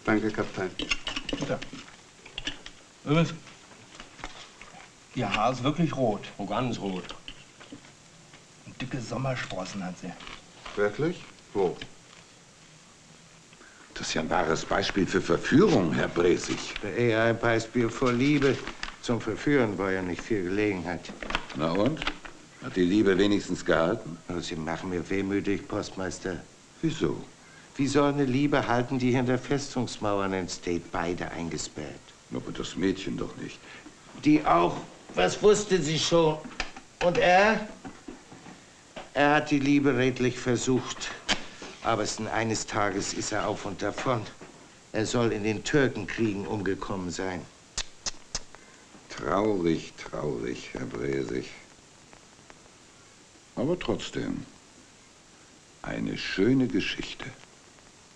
Danke, Kapitän. Bitte. Übrigens, ihr Haar ist wirklich rot. Oh, ganz rot. Und dicke Sommersprossen hat sie. Wirklich? Wo? Das ist ja ein wahres Beispiel für Verführung, Herr Bresig. Eher ein Beispiel für Liebe. Zum Verführen war ja nicht viel Gelegenheit. Na und? Hat die Liebe wenigstens gehalten? Oh, Sie machen mir wehmütig, Postmeister. Wieso? Wie soll eine Liebe halten, die hinter Festungsmauern entsteht, beide eingesperrt? Aber das Mädchen doch nicht. Die auch. Was wusste sie schon? Und er? Er hat die Liebe redlich versucht. Aber eines Tages ist er auf und davon. Er soll in den Türkenkriegen umgekommen sein. Traurig, traurig, Herr Bresig. Aber trotzdem, eine schöne Geschichte.